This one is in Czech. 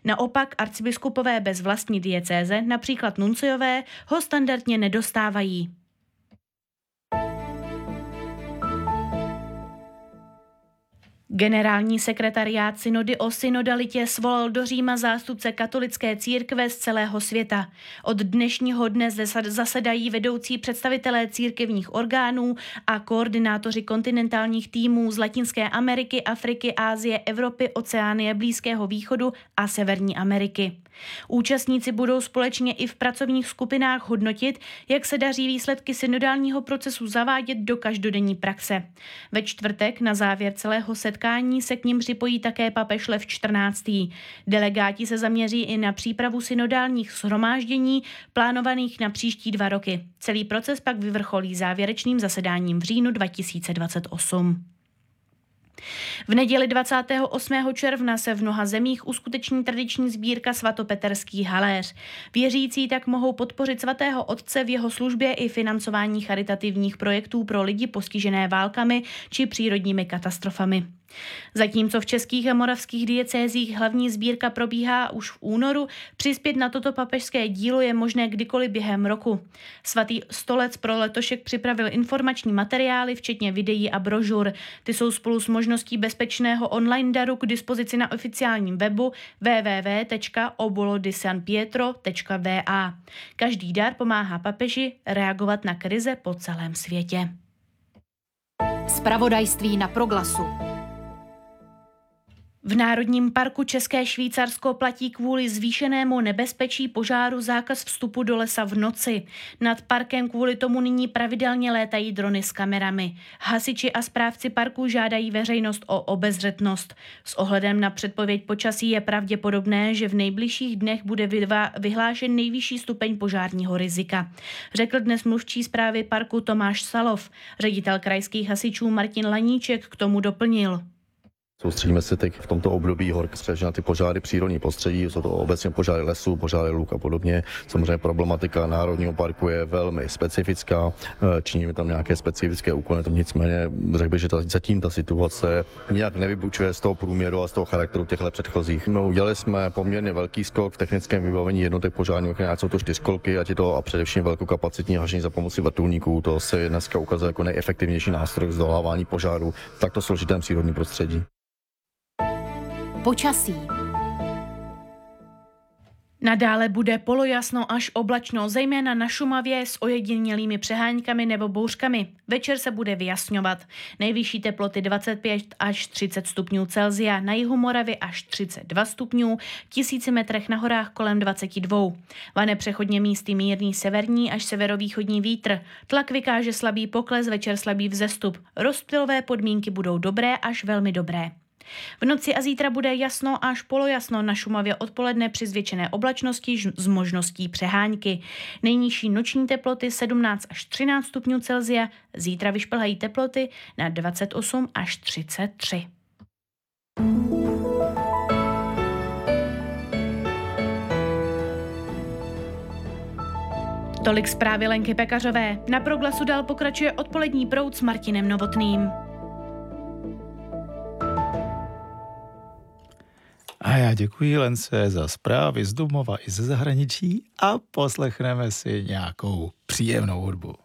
Naopak arcibiskupové bez vlastní diecéze, například nunciové, ho standardně nedostávají. Generální sekretariát synody o synodalitě svolal do Říma zástupce katolické církve z celého světa. Od dnešního dne zasedají vedoucí představitelé církevních orgánů a koordinátoři kontinentálních týmů z Latinské Ameriky, Afriky, Asie, Evropy, Oceánie, Blízkého východu a Severní Ameriky. Účastníci budou společně i v pracovních skupinách hodnotit, jak se daří výsledky synodálního procesu zavádět do každodenní praxe. Ve čtvrtek na závěr celého setkání se k nim připojí také papež Lev XIV. Delegáti se zaměří i na přípravu synodálních shromáždění plánovaných na příští 2 roky. Celý proces pak vyvrcholí závěrečným zasedáním v říjnu 2028. V neděli 28. června se v mnoha zemích uskuteční tradiční sbírka Svatopeterský haléř. Věřící tak mohou podpořit svatého otce v jeho službě i financování charitativních projektů pro lidi postižené válkami či přírodními katastrofami. Zatímco v českých a moravských diecézích hlavní sbírka probíhá už v únoru, přispět na toto papežské dílo je možné kdykoliv během roku. Svatý stolec pro letošek připravil informační materiály, včetně videí a brožur. Ty jsou spolu s možností bezpečného online daru k dispozici na oficiálním webu www.obolodisanpietro.va. Každý dar pomáhá papeži reagovat na krize po celém světě. Zpravodajství na Proglasu. V Národním parku České Švýcarsko platí kvůli zvýšenému nebezpečí požáru zákaz vstupu do lesa v noci. Nad parkem kvůli tomu nyní pravidelně létají drony s kamerami. Hasiči a správci parku žádají veřejnost o obezřetnost. S ohledem na předpověď počasí je pravděpodobné, že v nejbližších dnech bude vyhlášen nejvyšší stupeň požárního rizika. Řekl dnes mluvčí správy parku Tomáš Salov. Ředitel krajských hasičů Martin Laníček k tomu doplnil. Soustředíme se teď v tomto období na ty požáry přírodní prostředí, jsou to obecně požáry lesů, požáry luk a podobně. Samozřejmě problematika Národního parku je velmi specifická, činíme tam nějaké specifické úkony, nicméně řekl bych, že zatím ta situace nějak nevybučuje z toho průměru a z toho charakteru těchto předchozích. Udělali jsme poměrně velký skok v technickém vybavení jednotek požární ochrany, jsou to 4kolky, a především velkokapacitní hašení za pomoci vrtulníků. To se dneska ukazuje jako nejefektivnější nástroj k zdolávání požáru v takto složitém přírodním prostředí. Počasí. Nadále bude polojasno až oblačno, zejména na Šumavě s ojedinělými přeháňkami nebo bouřkami. Večer se bude vyjasňovat. Nejvyšší teploty 25 až 30 stupňů Celsia, na jihu Moravy až 32 stupňů, 1000 metrech na horách kolem 22. Vane přechodně místy mírný severní až severovýchodní vítr. Tlak vykáže slabý pokles, večer slabý vzestup. Rozptylové podmínky budou dobré až velmi dobré. V noci a zítra bude jasno až polojasno, na Šumavě odpoledne při zvětšené oblačnosti s možností přehánky. Nejnižší noční teploty 17 až 13 stupňů Celsia, zítra vyšplhají teploty na 28 až 33. Tolik zprávy Lenky Pekařové. Na Proglasu dál pokračuje odpolední proud s Martinem Novotným. A já děkuji Lence za zprávy z domova i ze zahraničí a poslechneme si nějakou příjemnou hudbu.